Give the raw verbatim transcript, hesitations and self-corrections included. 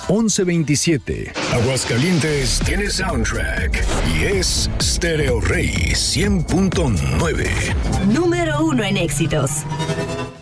once veintisiete. Aguascalientes tiene soundtrack y es Stereo Rey cien punto nueve. Número uno en éxitos.